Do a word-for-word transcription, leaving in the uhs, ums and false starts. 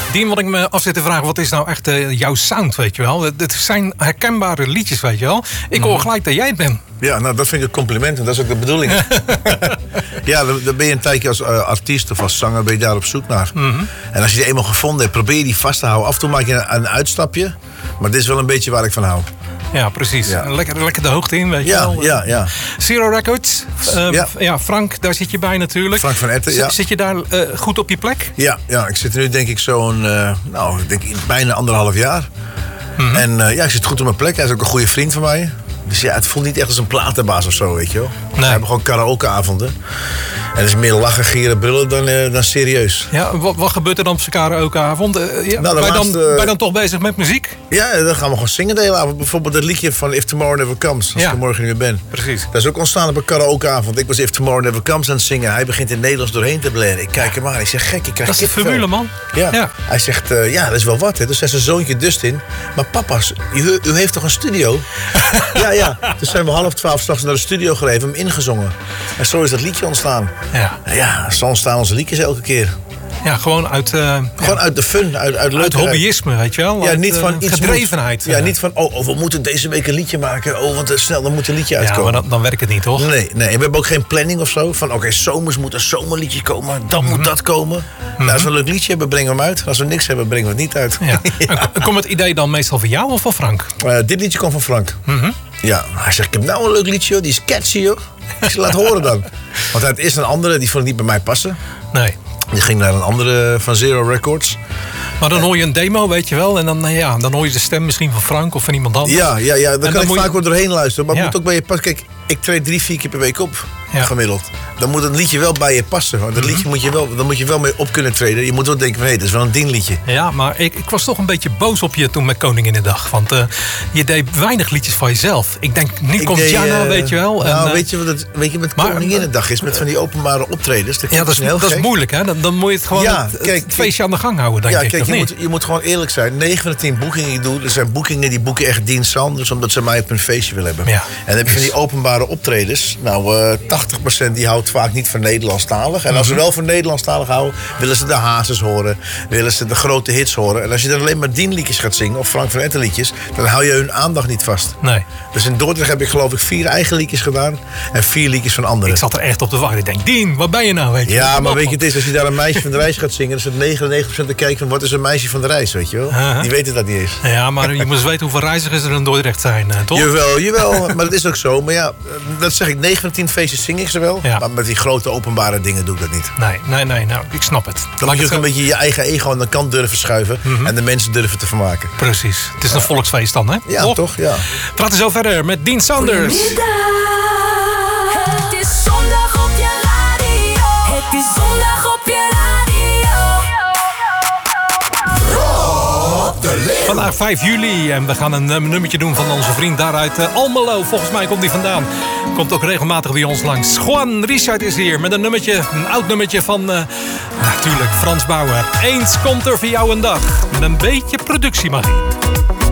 Dien, wat ik me af zit te vragen, wat is nou echt uh, jouw sound, weet je wel? Het zijn herkenbare liedjes, weet je wel. Ik hoor gelijk dat jij het bent. Ja, nou, dat vind ik een compliment en dat is ook de bedoeling. Ja, dan ben je een tijdje als uh, artiest of als zanger ben je daar op zoek naar. Mm-hmm. En als je die eenmaal gevonden hebt, probeer je die vast te houden. Af en toe maak je een, een uitstapje, maar dit is wel een beetje waar ik van hou. Ja, precies. Ja. Lekker, lekker de hoogte in, weet je ja, wel. Ja, ja. Zero Records. Uh, ja. ja, Frank, daar zit je bij natuurlijk. Frank van Etten, ja. Z- zit je daar uh, goed op je plek? Ja, ja, ik zit er nu denk ik zo'n, uh, nou, ik denk bijna anderhalf jaar. Mm-hmm. En uh, ja, ik zit goed op mijn plek. Hij is ook een goede vriend van mij. Dus ja, het voelt niet echt als een platenbaas of zo, weet je wel. Nee. We hebben gewoon karaokeavonden. En het is meer lachen, gieren, brullen dan, uh, dan serieus. Ja, wat, wat gebeurt er dan op zo'n karaokeavond? Uh, ja, nou, ben, je laatste, dan, ben je dan toch bezig met muziek? Ja, dan gaan we gewoon zingen de hele avond. Bijvoorbeeld het liedje van If Tomorrow Never Comes. Als ja. ik er morgen niet meer ben. Precies. Dat is ook ontstaan op een karaokeavond. Ik was If Tomorrow Never Comes aan het zingen. Hij begint in het Nederlands doorheen te blaren. Ik kijk hem aan. Ik zeg, gek, ik krijg dat is de formule, man. Ja. ja. Hij zegt, uh, ja, dat is wel wat. Hè. Dus zei zijn zoontje Dustin. Maar papa's, u, u heeft toch een studio? ja, ja. Dus zijn we half twaalf s'nachts naar de studio gereden, hem ingezongen. En zo is dat liedje ontstaan. Ja, ja, zo ontstaan onze liedjes elke keer. Ja, gewoon uit... Uh, gewoon ja. uit de fun, uit, uit, uit hobbyisme, weet je wel. Ja, uit, niet van uh, iets gedrevenheid. Moet, ja, niet van, oh, oh, we moeten deze week een liedje maken. Oh, want snel, dan moet een liedje uitkomen. Ja, maar dan, dan werkt het niet, toch? Nee, nee. En we hebben ook geen planning of zo. Van, oké, okay, zomers moet een zomerliedje komen. Dan mm-hmm. moet dat komen. Mm-hmm. Nou, als we een leuk liedje hebben, brengen we hem uit. Als we niks hebben, brengen we het niet uit. Ja. ja. Komt het idee dan meestal van jou of van Frank? Uh, dit liedje komt van Frank. Mm-hmm. Ja, hij zegt, ik heb nou een leuk liedje, joh. Die is catchy, joh. Ik zeg, laat horen dan. Want het is een andere, die vond ik niet bij mij passen. Nee. Die ging naar een andere van Zero Records. Maar dan hoor je een demo, weet je wel. En dan, ja, dan hoor je de stem misschien van Frank of van iemand anders. Ja, ja, ja. Dan en kan dan ik vaak je... wel doorheen luisteren. Maar ja. het moet ook bij je passen. Kijk, ik treed drie, vier keer per week op. Ja. Gemiddeld. Dan moet het liedje wel bij je passen. Want dat liedje moet je wel, dan moet je wel mee op kunnen treden. Je moet wel denken van, hé, hey, dat is wel een dienliedje. Ja, maar ik, ik was toch een beetje boos op je toen met Koninginnedag. Want uh, je deed weinig liedjes van jezelf. Ik denk, niet komt Jana, uh, weet je wel. Nou, en, weet je wat het weet je, met Koninginnedag is? Met van die openbare optredens. Dat ja, dat is, heel dat is moeilijk, hè? Dan, dan moet je het gewoon ja, het, kijk, het feestje aan de gang houden, denk ja, ik. Kijk, je niet? moet, je moet gewoon eerlijk zijn. negen van de tien boekingen die ik doe, er zijn boekingen die boeken echt Dien Sanders, omdat ze mij op een feestje willen hebben. Ja. En dan heb je van die openbare optredens. Nou, uh, tachtig procent die houdt vaak niet van Nederlandstalig. En als ze wel van Nederlandstalig houden, willen ze de Hazes horen. Willen ze de grote hits horen. En als je dan alleen maar Dien liedjes gaat zingen, of Frank van Etten liedjes, dan hou je hun aandacht niet vast. Nee. Dus in Dordrecht heb ik geloof ik vier eigen liedjes gedaan en vier liedjes van anderen. Ik zat er echt op te wachten. Ik denk, Dien, waar ben je nou? Weet je? Ja, maar weet je, het is als je daar een meisje van de reis gaat zingen, dan is het negenennegentig procent te kijken van wat is een meisje van de reis, weet je wel? Uh-huh. Die weten dat niet eens. Ja, maar je moet eens weten hoeveel reizigers er in Dordrecht zijn, toch? Jawel, jawel, maar dat is ook zo. Maar ja, dat zeg ik, negen van tien feestjes zing ik ze wel. Ja. Maar met die grote openbare dingen doe ik dat niet. Nee, nee, nee, nou, ik snap het. Dan moet je ook een beetje je eigen ego aan de kant durven schuiven. Mm-hmm. En de mensen durven te vermaken. Precies. Het is ja. een volksfeest dan, hè? Ja, toch? toch? Ja. We praten zo verder met Dien Sanders. Goedemiddag. Het is zondag op je radio. Het is zondag op je radio. Rob de Leeuw. Vandaag vijf juli en we gaan een uh, nummertje doen van onze vriend daar uit uh, Almelo. Volgens mij komt hij vandaan. Komt ook regelmatig bij ons langs. Juan Richard is hier met een nummertje, een oud nummertje van uh, natuurlijk Frans Bauer. Eens komt er voor jou een dag met een beetje productiemagie.